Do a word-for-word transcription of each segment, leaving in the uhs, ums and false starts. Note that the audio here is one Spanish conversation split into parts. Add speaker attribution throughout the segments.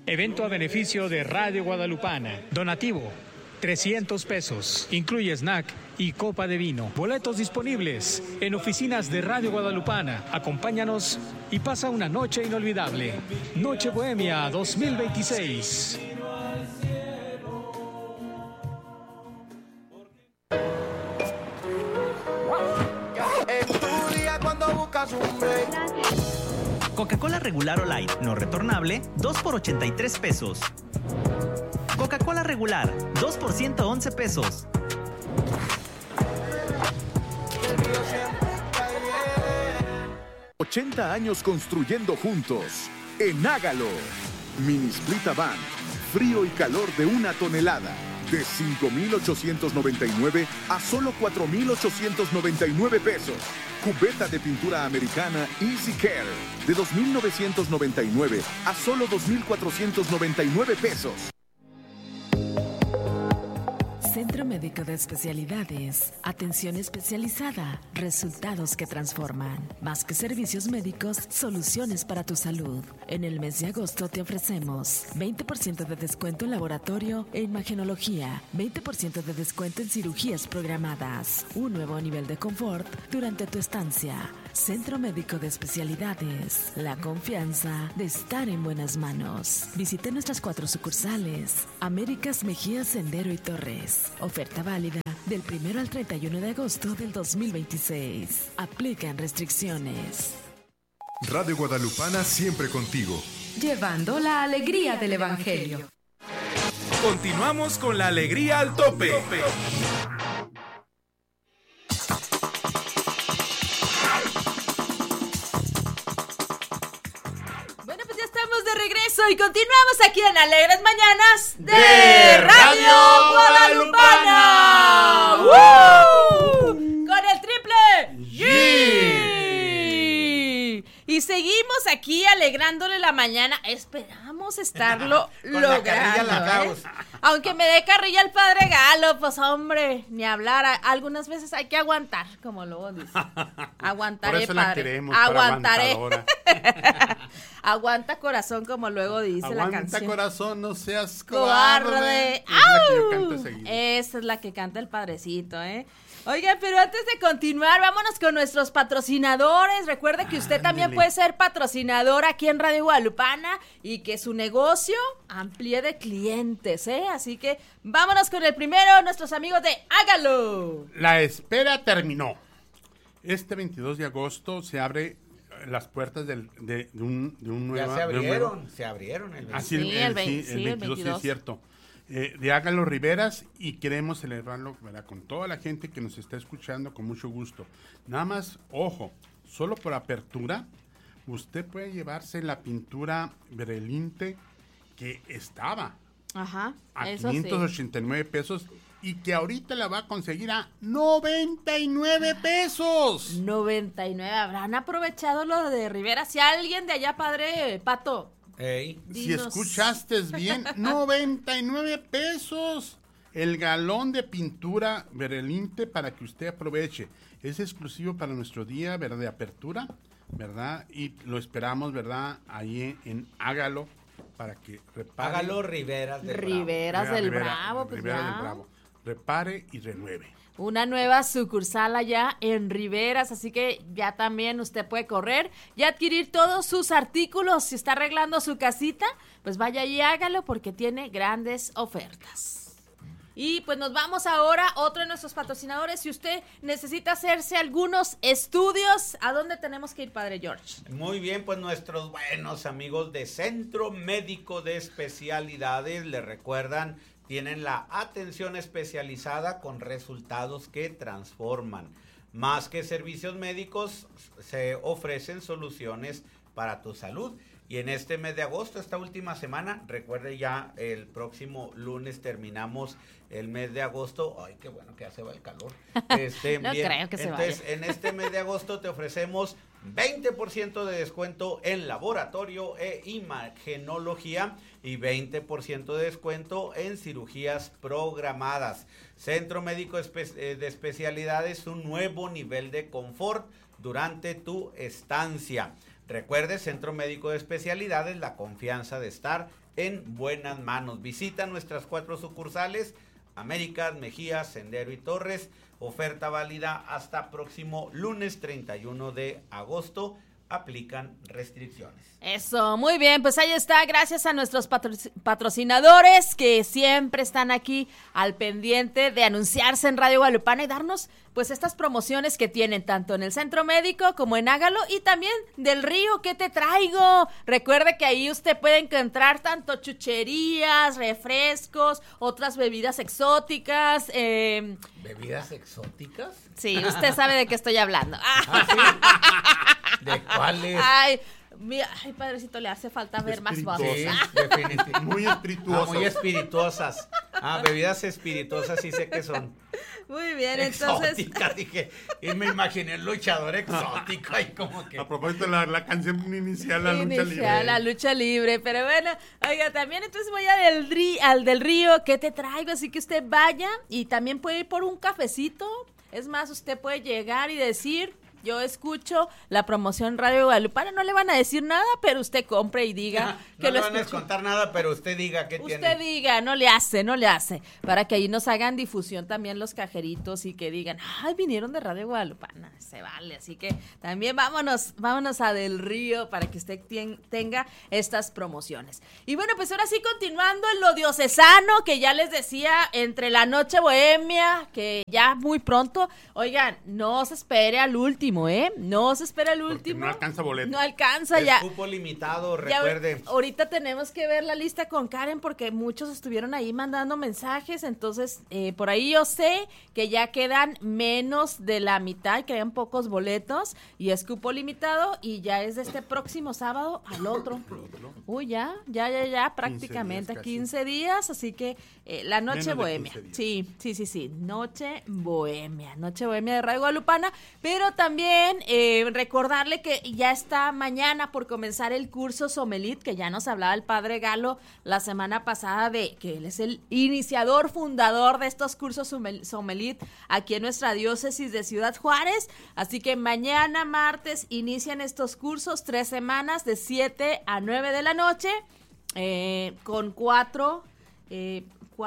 Speaker 1: Evento a beneficio de Radio Guadalupana. Donativo, trescientos pesos. Incluye snack y copa de vino. Boletos disponibles en oficinas de Radio Guadalupana. Acompáñanos y pasa una noche inolvidable. Noche Bohemia dos mil veintiséis.
Speaker 2: Coca-Cola regular o light, no retornable, dos por ochenta y tres pesos. Coca-Cola regular, dos por ciento once pesos.
Speaker 3: ochenta años construyendo juntos. En Hágalo. Mini Split Avant. Frío y calor de una tonelada. De cinco mil ochocientos noventa y nueve a solo cuatro mil ochocientos noventa y nueve pesos. Cubeta de pintura americana Easy Care. De dos mil novecientos noventa y nueve a solo dos mil cuatrocientos noventa y nueve pesos.
Speaker 4: Centro Médico de Especialidades. Atención especializada. Resultados que transforman. Más que servicios médicos, soluciones para tu salud. En el mes de agosto te ofrecemos veinte por ciento de descuento en laboratorio e imagenología, veinte por ciento de descuento en cirugías programadas, un nuevo nivel de confort durante tu estancia. Centro Médico de Especialidades. La confianza de estar en buenas manos. Visite nuestras cuatro sucursales. Américas, Mejía, Sendero y Torres. Oferta válida del primero al treinta y uno de agosto del dos mil veintiséis. Aplican restricciones.
Speaker 5: Radio Guadalupana siempre contigo.
Speaker 6: Llevando la alegría del Evangelio.
Speaker 7: Continuamos con la alegría al tope. tope.
Speaker 8: De regreso y continuamos aquí en Alegres Mañanas de, de Radio Guadalupana. ¡Woo! Con el triple G. Y seguimos aquí alegrándole la mañana. Esperamos estarlo logrando. ¿eh? Aunque me dé carrilla el padre Galo, pues hombre, ni hablar. Algunas veces hay que aguantar, como luego dice. Aguantaré,
Speaker 9: por eso
Speaker 8: padre.
Speaker 9: La queremos,
Speaker 8: Aguantaré. Aguanta corazón, como luego dice
Speaker 9: Aguanta,
Speaker 8: la canción.
Speaker 9: Aguanta corazón, no seas cobarde.
Speaker 8: cobarde. Esa es la que canta el padrecito, ¿eh? Oigan, pero antes de continuar, vámonos con nuestros patrocinadores. Recuerde que usted Ándale. también puede ser patrocinador aquí en Radio Guadalupana y que su negocio amplíe de clientes, ¿eh? Así que vámonos con el primero, nuestros amigos de Hágalo.
Speaker 9: La espera terminó. Este veintidós de agosto se abre las puertas del, de, de un, de un nuevo...
Speaker 10: Ya se abrieron,
Speaker 9: nuevo,
Speaker 10: se abrieron. El
Speaker 9: así el,
Speaker 8: sí,
Speaker 9: el,
Speaker 8: el, veinte,
Speaker 9: sí,
Speaker 8: sí,
Speaker 9: el veintidós, el veintidós. Sí es cierto. Eh, de Hágalo Riveras y queremos celebrarlo, ¿verdad? Con toda la gente que nos está escuchando con mucho gusto. Nada más, ojo, solo por apertura, usted puede llevarse la pintura Berelinte que estaba
Speaker 8: Ajá,
Speaker 9: a
Speaker 8: eso
Speaker 9: quinientos ochenta y nueve sí. pesos y que ahorita la va a conseguir a noventa y nueve pesos.
Speaker 8: noventa y nueve, habrán aprovechado lo de Rivera. Si alguien de allá, padre Pato...
Speaker 10: Hey.
Speaker 9: Si escuchaste bien, noventa y nueve pesos el galón de pintura Berelinte para que usted aproveche. Es exclusivo para nuestro día, ¿verdad? De apertura, ¿verdad? Y lo esperamos, ¿verdad? Ahí en Hágalo para que repare.
Speaker 10: Hágalo Riveras del
Speaker 8: Riveras
Speaker 10: Bravo.
Speaker 8: del
Speaker 9: Rivera,
Speaker 8: Bravo, pues
Speaker 9: Rivera
Speaker 8: ya.
Speaker 9: del Bravo. Repare y renueve.
Speaker 8: Una nueva sucursal allá en Riveras, así que ya también usted puede correr y adquirir todos sus artículos. Si está arreglando su casita, pues vaya y hágalo porque tiene grandes ofertas. Y pues nos vamos ahora a otro de nuestros patrocinadores. Si usted necesita hacerse algunos estudios, ¿a dónde tenemos que ir, padre George?
Speaker 10: Muy bien, pues nuestros buenos amigos de Centro Médico de Especialidades le recuerdan, tienen la atención especializada con resultados que transforman. Más que servicios médicos, se ofrecen soluciones para tu salud. Y en este mes de agosto, esta última semana, recuerde ya el próximo lunes terminamos el mes de agosto. Ay, qué bueno que ya se va el calor. Este,
Speaker 8: no
Speaker 10: bien.
Speaker 8: creo que se
Speaker 10: Entonces,
Speaker 8: vaya.
Speaker 10: En este mes de agosto te ofrecemos veinte por ciento de descuento en laboratorio e imagenología y veinte por ciento de descuento en cirugías programadas. Centro Médico Espe- de Especialidades, un nuevo nivel de confort durante tu estancia. Recuerde, Centro Médico de Especialidades, la confianza de estar en buenas manos. Visita nuestras cuatro sucursales, Américas, Mejías, Sendero y Torres. Oferta válida hasta próximo lunes treinta y uno de agosto. Aplican restricciones.
Speaker 8: Eso, muy bien, pues ahí está, gracias a nuestros patro- patrocinadores que siempre están aquí al pendiente de anunciarse en Radio Guadalupana y darnos pues estas promociones que tienen tanto en el Centro Médico como en Ágalo y también del Río, ¿qué te traigo? Recuerde que ahí usted puede encontrar tanto chucherías, refrescos, otras bebidas exóticas. Eh,
Speaker 10: ¿Bebidas exóticas?
Speaker 8: Sí, usted sabe de qué estoy hablando.
Speaker 10: ¿Ah, sí? ¿De cuáles?
Speaker 8: Ay, mira, ay, padrecito, le hace falta ver más voz.
Speaker 10: Sí, definitivamente.
Speaker 9: Muy espirituosas.
Speaker 10: Ah, muy espirituosas. Ah, bebidas espirituosas sí sé que son.
Speaker 8: Muy bien, entonces.
Speaker 10: Exóticas, dije. Y me imaginé el luchador exótico ahí como que.
Speaker 9: A propósito de la, la canción inicial, la lucha libre.
Speaker 8: Inicial, la lucha libre. Pero bueno, oiga, también entonces voy a del ri- al del Río, ¿qué te traigo? Así que usted vaya y también puede ir por un cafecito. Es más, usted puede llegar y decir, yo escucho la promoción Radio Guadalupana, no le van a decir nada, pero usted compre y diga
Speaker 10: Ah,
Speaker 8: que
Speaker 10: no
Speaker 8: lo
Speaker 10: le van a
Speaker 8: escuchó.
Speaker 10: contar nada, pero usted diga qué
Speaker 8: Usted
Speaker 10: tiene.
Speaker 8: diga, no le hace, no le hace, para que ahí nos hagan difusión también los cajeritos y que digan, ay, vinieron de Radio Guadalupana, se vale, así que también vámonos, vámonos a Del Río para que usted tien- tenga estas promociones. Y bueno, pues ahora sí, continuando en lo diocesano, que ya les decía, entre la noche bohemia, que ya muy pronto, oigan, no se espere al último, ¿eh? No se espere al último.
Speaker 9: no alcanza boleto.
Speaker 8: No alcanza
Speaker 10: Es
Speaker 8: ya.
Speaker 10: cupo limitado,
Speaker 8: Ya,
Speaker 10: recuerde.
Speaker 8: ahorita tenemos que ver la lista con Karen porque muchos estuvieron ahí mandando mensajes, entonces eh, por ahí yo sé que ya quedan menos de la mitad, quedan pocos boletos y es cupo limitado y ya es de este próximo sábado al otro. Uy, ya, ya, ya, ya, prácticamente
Speaker 9: días casi.
Speaker 8: quince días, así que eh, la noche
Speaker 9: Menos de
Speaker 8: bohemia.
Speaker 9: quince días.
Speaker 8: Sí, sí, sí, sí, noche bohemia, noche bohemia de Radio Guadalupana, pero también eh, recordarle que ya está mañana por comenzar el curso Somelit, que ya nos hablaba el padre Galo la semana pasada de que él es el iniciador, fundador de estos cursos Somel- Somelit aquí en nuestra diócesis de Ciudad Juárez, así que mañana martes inician estos cursos, tres semanas de siete a nueve de la noche, eh, con cuatro... Eh,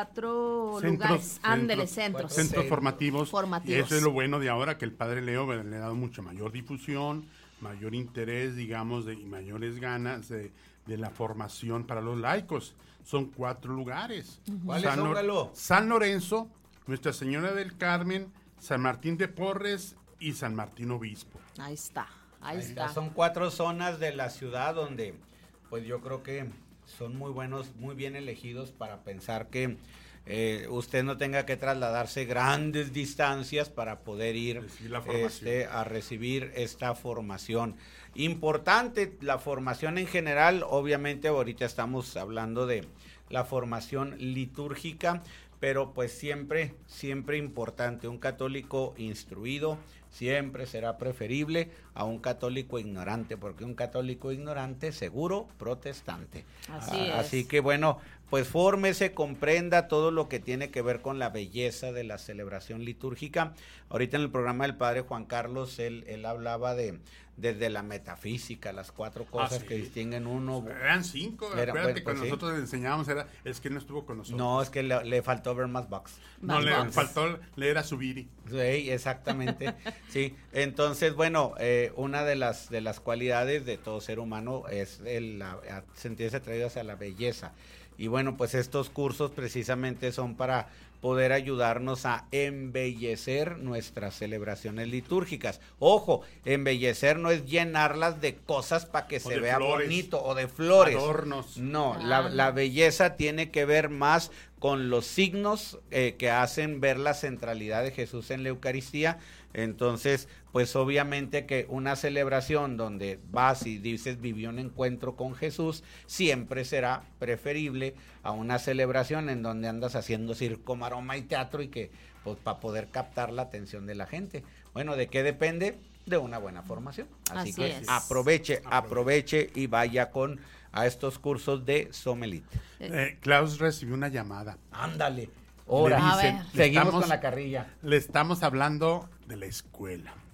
Speaker 8: cuatro
Speaker 9: Centros,
Speaker 8: lugares, ándele,
Speaker 9: centros,
Speaker 8: centros.
Speaker 9: Centros formativos.
Speaker 8: Formativos.
Speaker 9: Y eso es lo bueno de ahora, que el padre Leo le ha dado mucha mayor difusión, mayor interés, digamos, de, y mayores ganas de, de la formación para los laicos. Son cuatro lugares.
Speaker 10: ¿Cuáles
Speaker 9: San,
Speaker 10: son,
Speaker 9: Lor-
Speaker 10: Galo?
Speaker 9: San Lorenzo, Nuestra Señora del Carmen, San Martín de Porres y San Martín Obispo.
Speaker 8: Ahí está, ahí
Speaker 10: Ahí
Speaker 8: está.
Speaker 10: está. Son cuatro zonas de la ciudad donde, pues yo creo que son muy buenos, muy bien elegidos para pensar que eh, usted no tenga que trasladarse grandes distancias para poder ir
Speaker 9: Recibir la formación.
Speaker 10: este, a recibir esta formación. Importante la formación en general, obviamente ahorita estamos hablando de la formación litúrgica, pero pues siempre, siempre importante, un católico instruido siempre será preferible a un católico ignorante, porque un católico ignorante seguro protestante.
Speaker 8: Así
Speaker 10: Ah,
Speaker 8: es.
Speaker 10: Así que bueno, pues fórmese, comprenda todo lo que tiene que ver con la belleza de la celebración litúrgica. Ahorita en el programa del padre Juan Carlos, él, él hablaba de desde la metafísica, las cuatro cosas
Speaker 9: Ah, sí.
Speaker 10: que distinguen uno.
Speaker 9: Eran cinco,
Speaker 10: Era-
Speaker 9: acuérdate,
Speaker 10: bueno, pues
Speaker 9: cuando
Speaker 10: sí.
Speaker 9: nosotros le enseñábamos, era, es que no estuvo con nosotros.
Speaker 10: No, es que le, le faltó ver más box.
Speaker 9: No,
Speaker 8: Más
Speaker 9: le
Speaker 8: box.
Speaker 9: faltó leer a Zubiri.
Speaker 10: Sí, exactamente. Sí, entonces, bueno, eh, una de las de las cualidades de todo ser humano es el la- a- sentirse atraído hacia la belleza. Y bueno, pues estos cursos precisamente son para poder ayudarnos a embellecer nuestras celebraciones litúrgicas. Ojo, embellecer no es llenarlas de cosas para que
Speaker 9: O
Speaker 10: se
Speaker 9: de
Speaker 10: vea
Speaker 9: flores,
Speaker 10: bonito o de flores.
Speaker 9: adornos.
Speaker 10: No,
Speaker 8: Ah,
Speaker 10: la,
Speaker 8: no.
Speaker 10: la belleza tiene que ver más con los signos eh, que hacen ver la centralidad de Jesús en la Eucaristía. Entonces, pues obviamente que una celebración donde vas y dices vivió un encuentro con Jesús, siempre será preferible a una celebración en donde andas haciendo circo, maroma y teatro y que, pues, para poder captar la atención de la gente. Bueno, ¿de qué depende? De una buena formación. Así,
Speaker 8: Así
Speaker 10: que
Speaker 8: es.
Speaker 10: aproveche, aproveche y vaya con a estos cursos de Somelit.
Speaker 9: Eh, Klaus recibió una llamada.
Speaker 10: Ándale.
Speaker 9: Le
Speaker 10: Ahora,
Speaker 8: A
Speaker 9: dicen,
Speaker 8: ver.
Speaker 9: le
Speaker 10: seguimos
Speaker 9: estamos-
Speaker 10: con la carrilla.
Speaker 9: Le estamos hablando de la escuela.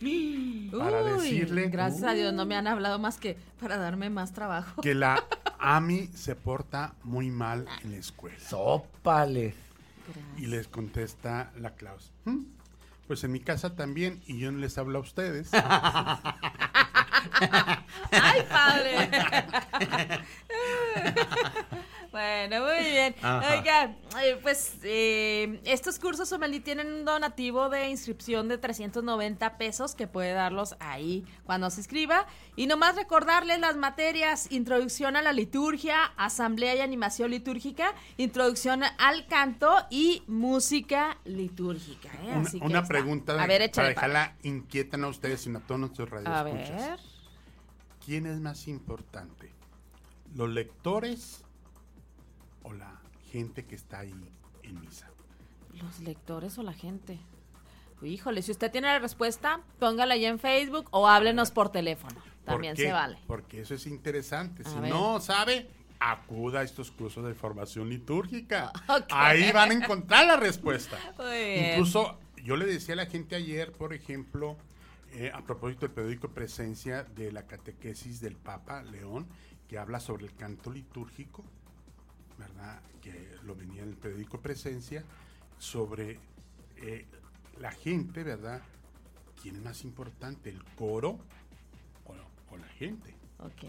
Speaker 9: Para
Speaker 8: Uy,
Speaker 9: decirle
Speaker 8: gracias a Dios no me han hablado más que para darme más trabajo.
Speaker 9: que la Ami se porta muy mal en la escuela.
Speaker 10: Sópale.
Speaker 9: Y les contesta la Klaus. "¿Mm? Pues en mi casa también, y yo no les hablo a ustedes".
Speaker 8: ¡Ay, padre! Bueno, muy bien.
Speaker 10: Ajá.
Speaker 8: Oiga, eh, pues eh, estos cursos Sommelier tienen un donativo de inscripción de trescientos noventa pesos que puede darlos ahí cuando se inscriba. Y nomás recordarles las materias: introducción a la liturgia, asamblea y animación litúrgica, introducción al canto y música litúrgica. ¿eh?
Speaker 9: Una,
Speaker 8: Así que
Speaker 9: una
Speaker 8: está.
Speaker 9: pregunta
Speaker 8: A ver,
Speaker 9: para
Speaker 8: échale,
Speaker 9: dejarla inquietan a ustedes y a todos nuestros
Speaker 8: A
Speaker 9: radioescuchas.
Speaker 8: ver.
Speaker 9: ¿Quién es más importante? ¿Los lectores o la gente que está ahí en misa?
Speaker 8: ¿Los lectores o la gente? Híjole, si usted tiene la respuesta, póngala ahí en Facebook o háblenos por teléfono. También
Speaker 9: ¿Por qué?
Speaker 8: se vale.
Speaker 9: Porque eso es interesante.
Speaker 8: A
Speaker 9: Si
Speaker 8: ver.
Speaker 9: no sabe, acuda a estos cursos de formación litúrgica.
Speaker 8: Ok.
Speaker 9: Ahí van a encontrar la respuesta.
Speaker 8: Muy bien.
Speaker 9: Incluso yo le decía a la gente ayer, por ejemplo, eh, a propósito del periódico Presencia, de la catequesis del Papa León, que habla sobre el canto litúrgico, ¿verdad? Que lo venía en el periódico Presencia, sobre eh, la gente, ¿verdad? ¿Quién es más importante, el coro o, o la gente?
Speaker 8: Ok.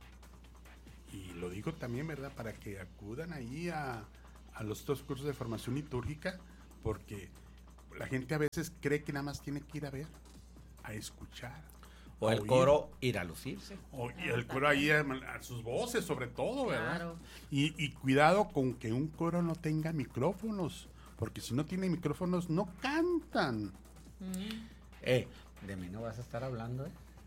Speaker 9: Y lo digo también, ¿verdad? Para que acudan ahí a, a los dos cursos de formación litúrgica, porque la gente a veces cree que nada más tiene que ir a ver, a escuchar.
Speaker 10: O
Speaker 9: a
Speaker 10: el
Speaker 9: oír.
Speaker 10: coro ir a lucirse.
Speaker 9: O, y el coro ahí a, a sus voces, sobre todo, ¿verdad?
Speaker 8: Claro.
Speaker 9: Y, y cuidado con que un coro no tenga micrófonos, porque si no tiene micrófonos no cantan.
Speaker 10: Eh, de mí no vas a estar hablando, ¿eh?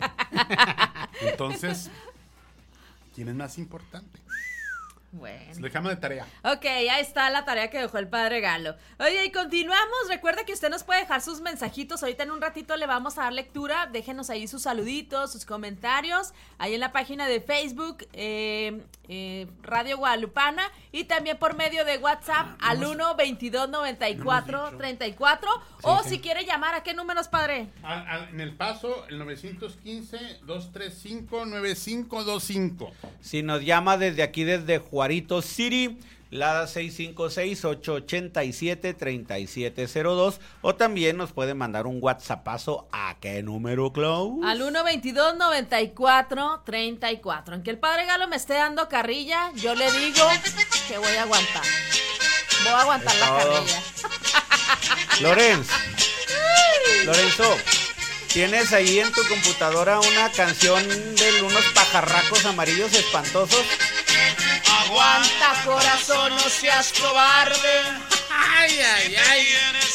Speaker 9: Entonces, ¿quién es más importante?
Speaker 8: Bueno.
Speaker 9: Dejamos de tarea.
Speaker 8: Ok, ahí está la tarea que dejó el padre Galo. Oye, y continuamos. Recuerda que usted nos puede dejar sus mensajitos. Ahorita en un ratito le vamos a dar lectura. Déjenos ahí sus saluditos, sus comentarios. Ahí en la página de Facebook, eh, eh, Radio Guadalupana. Y también por medio de WhatsApp
Speaker 9: Ah,
Speaker 8: al
Speaker 9: hemos-
Speaker 8: uno veintidós noventa y cuatro
Speaker 9: no hemos
Speaker 8: treinta y cuatro.
Speaker 10: Sí,
Speaker 8: o
Speaker 10: sí.
Speaker 8: si quiere llamar, ¿a qué números, padre?
Speaker 9: A- a- en el paso, el nueve uno cinco, dos tres cinco, nueve cinco dos cinco.
Speaker 10: Si nos llama desde aquí, desde Juarito City, la seis cinco seis, ocho ocho siete, tres siete cero dos, o también nos puede mandar un WhatsAppazo. ¿A qué número, Klaus?
Speaker 8: Al uno veintidós noventa y cuatro treinta y cuatro. En que el padre Galo me esté dando carrilla, yo le digo que voy a aguantar. Voy a aguantar
Speaker 10: Es
Speaker 8: la
Speaker 10: todo.
Speaker 8: carrilla.
Speaker 10: Lorenz, Lorenzo, ¿tienes ahí en tu computadora una canción de unos pajarracos amarillos espantosos?
Speaker 8: Aguanta, corazón, no seas cobarde.
Speaker 9: Ay, ay, ay.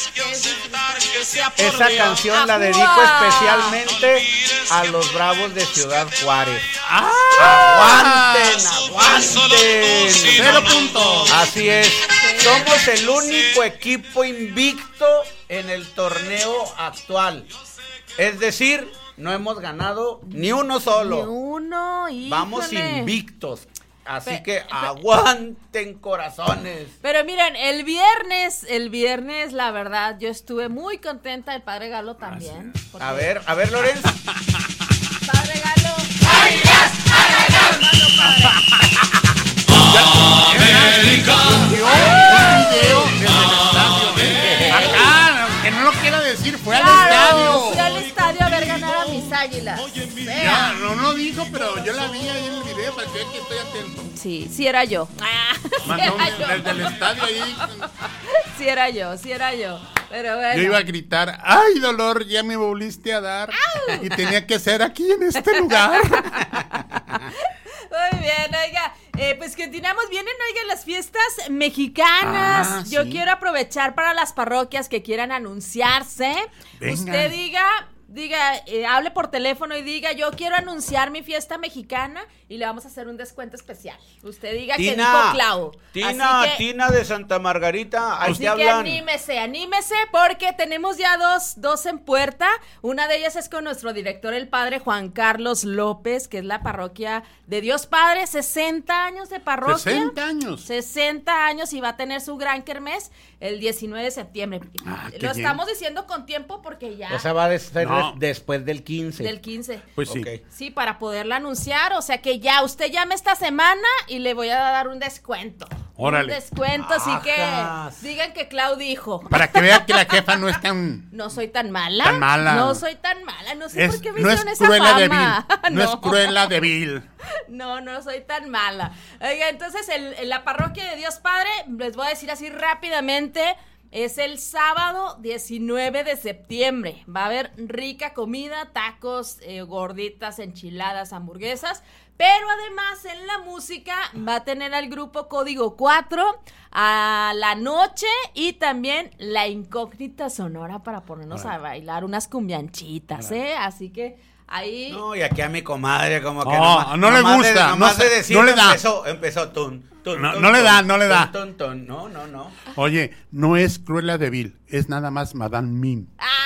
Speaker 10: Esa canción la dedico
Speaker 8: ¡Ajua!
Speaker 10: especialmente a los Bravos de Ciudad Juárez.
Speaker 9: ¡Ah!
Speaker 10: ¡Aguanten, aguanten!
Speaker 9: Cero puntos.
Speaker 10: Así es. Somos el único equipo invicto en el torneo actual. Es decir, no hemos ganado ni uno
Speaker 8: Ni
Speaker 10: solo.
Speaker 8: uno, híjole.
Speaker 10: Vamos invictos. Así
Speaker 8: Pe-
Speaker 10: que
Speaker 8: pe-
Speaker 10: aguanten, corazones.
Speaker 8: Pero miren, el viernes, el viernes, la verdad, yo estuve muy contenta, el padre Galo también. porque-
Speaker 10: A ver, a ver, Lorenz.
Speaker 8: Padre Galo.
Speaker 9: Un video desde el estadio. Acá, que no lo quiero decir, fue al
Speaker 8: Claro,
Speaker 9: estadio.
Speaker 8: fui al estadio a ver ganar a mis águilas.
Speaker 9: Ya,
Speaker 8: Vea.
Speaker 9: no lo dijo, pero yo la vi ahí en el video para que vean que estoy atento.
Speaker 8: Sí, sí era yo. Ah, sí
Speaker 9: Mandó
Speaker 8: era yo.
Speaker 9: desde el estadio ahí.
Speaker 8: Sí era yo, sí era yo. Pero bueno.
Speaker 9: Yo iba a gritar, ¡ay, dolor! Ya me volviste a dar. Y tenía que ser aquí en este lugar.
Speaker 8: Muy bien, oiga, eh, pues continuamos, vienen, oiga, las fiestas mexicanas.
Speaker 9: Ah,
Speaker 8: Yo
Speaker 9: sí.
Speaker 8: quiero aprovechar para las parroquias que quieran anunciarse.
Speaker 9: Venga.
Speaker 8: Usted diga, diga, eh, hable por teléfono y diga, yo quiero anunciar mi fiesta mexicana y le vamos a hacer un descuento especial. Usted diga que dijo
Speaker 10: Tina,
Speaker 8: Clau.
Speaker 10: Tina,
Speaker 8: Así que-
Speaker 10: Tina de Santa Margarita, ahí
Speaker 8: Así
Speaker 10: te
Speaker 8: que
Speaker 10: hablan.
Speaker 8: anímese, anímese, porque tenemos ya dos, dos en puerta. Una de ellas es con nuestro director, el padre Juan Carlos López, que es la parroquia de Dios Padre, sesenta años de parroquia.
Speaker 9: sesenta años.
Speaker 8: sesenta años y va a tener su gran kermés el diecinueve de septiembre.
Speaker 9: Ah, qué
Speaker 8: Lo
Speaker 9: bien.
Speaker 8: estamos diciendo con tiempo porque ya...
Speaker 10: O sea, va a ser
Speaker 9: No,
Speaker 10: des- después del quince.
Speaker 8: Del quince.
Speaker 9: Pues sí.
Speaker 10: Ok.
Speaker 8: Sí, para poderla anunciar, o sea que ya usted llame esta semana y le voy a dar un descuento.
Speaker 9: Órale.
Speaker 8: Un descuento, así
Speaker 10: Ajas.
Speaker 8: que digan que Clau dijo.
Speaker 9: Para que vea que la jefa no es tan...
Speaker 8: No soy tan mala.
Speaker 9: Tan mala.
Speaker 8: No soy tan mala, no sé
Speaker 9: Es,
Speaker 8: por qué me
Speaker 9: no es
Speaker 8: hicieron esa
Speaker 9: cruela de
Speaker 8: fama.
Speaker 9: vil. No, es cruela de vil.
Speaker 8: No, no soy tan mala. Oiga, entonces el- en la parroquia de Dios Padre, les voy a decir así rápidamente, es el sábado diecinueve de septiembre. Va a haber rica comida, tacos, eh, gorditas, enchiladas, hamburguesas. Pero además en la música va a tener al grupo Código cuatro a la noche y también la incógnita sonora para ponernos a bailar unas cumbianchitas, ¿eh? Así que ahí...
Speaker 10: No, y aquí a mi comadre como que
Speaker 9: No,
Speaker 10: nomás-
Speaker 9: no le
Speaker 10: nomás
Speaker 9: gusta,
Speaker 10: de- nomás
Speaker 9: no
Speaker 10: de
Speaker 9: se-
Speaker 10: decir,
Speaker 9: no le da.
Speaker 10: Empezó, empezó tun, tun,
Speaker 9: No,
Speaker 10: tun,
Speaker 9: no le
Speaker 10: tun,
Speaker 9: da, no le
Speaker 10: tun,
Speaker 9: da.
Speaker 10: tun, tun. No, no, no.
Speaker 9: Oye, no es cruela de vil, es nada más Madame Mim.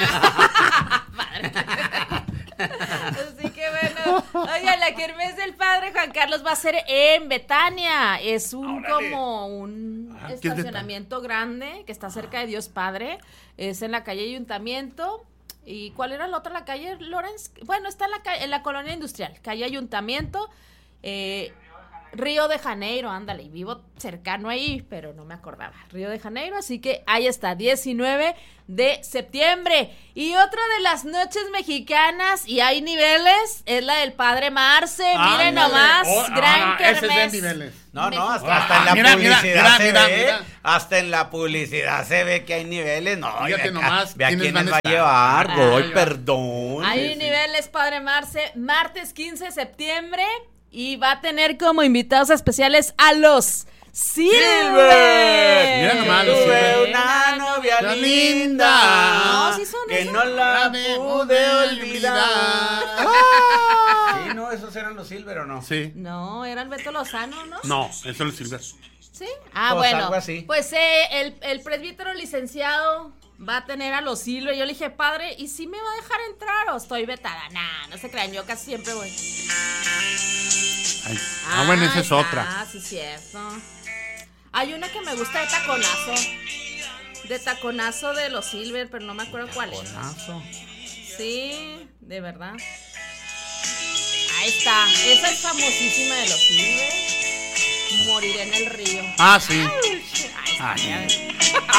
Speaker 8: Así que bueno, oigan, la kermés del Padre Juan Carlos va a ser en Betania. Es un como un
Speaker 9: Ah, ¿qué es
Speaker 8: estacionamiento grande que está cerca de Dios Padre. Es en la calle Ayuntamiento. ¿Y cuál era la otra? La calle Lorenz. Bueno, está en la calle, en la colonia industrial, calle Ayuntamiento. Eh, Río de Janeiro, ándale, vivo cercano ahí, pero no me acordaba. Río de Janeiro, así que ahí está, diecinueve de septiembre. Y otra de las noches mexicanas, y hay niveles, es la del Padre Marce.
Speaker 9: Ah,
Speaker 8: Miren
Speaker 9: ándale.
Speaker 8: nomás,
Speaker 9: Oh,
Speaker 8: gran
Speaker 9: ah, ese es de
Speaker 8: kermés.
Speaker 9: niveles.
Speaker 10: No, no, hasta,
Speaker 8: Mexicana.
Speaker 10: hasta en la
Speaker 9: Mira, mira,
Speaker 10: publicidad
Speaker 9: mira,
Speaker 10: se
Speaker 9: mira,
Speaker 10: ve,
Speaker 9: mira.
Speaker 10: hasta en la publicidad se ve que hay niveles, no, y
Speaker 9: Fíjate
Speaker 10: ve,
Speaker 9: nomás
Speaker 10: ve a
Speaker 9: quiénes
Speaker 10: quiénes
Speaker 9: van a
Speaker 10: va a
Speaker 9: estar.
Speaker 10: llevar,
Speaker 9: Ah,
Speaker 10: voy,
Speaker 9: ya.
Speaker 10: perdón.
Speaker 8: Hay niveles, Padre Marce, martes quince de septiembre, y va a tener como invitados especiales a los Silver.
Speaker 10: Silver.
Speaker 9: Mira nomás, los
Speaker 10: Tuve
Speaker 9: Silver.
Speaker 10: una novia
Speaker 9: Qué
Speaker 10: linda,
Speaker 9: linda.
Speaker 8: No, sí son
Speaker 10: que
Speaker 8: esos.
Speaker 10: no la
Speaker 9: La de-
Speaker 10: pude
Speaker 9: de
Speaker 10: olvidar.
Speaker 9: olvidar.
Speaker 10: Sí, no, esos eran los Silver, ¿o no?
Speaker 9: Sí.
Speaker 8: No, era el Beto Lozano, ¿no?
Speaker 9: No, eso es Silver.
Speaker 8: ¿Sí? Ah,
Speaker 10: Pues
Speaker 8: bueno.
Speaker 10: algo así.
Speaker 8: Pues eh, el, el presbítero licenciado va a tener a los Silver. Yo le dije, padre, ¿y si me va a dejar entrar o estoy vetada? Nah, no se crean, yo casi siempre voy.
Speaker 9: Ay, ah, bueno, esa es
Speaker 8: Ah,
Speaker 9: otra.
Speaker 8: Ah, sí, cierto. Hay una que me gusta de taconazo. De taconazo de los Silver, pero no me acuerdo cuál es.
Speaker 10: Taconazo.
Speaker 8: Sí, de verdad. Ahí está. Esa es famosísima de los Silver. Moriré en el río.
Speaker 9: Ah, sí.
Speaker 8: Ahí está,
Speaker 9: Ah,
Speaker 8: ya
Speaker 9: sí.
Speaker 8: ves.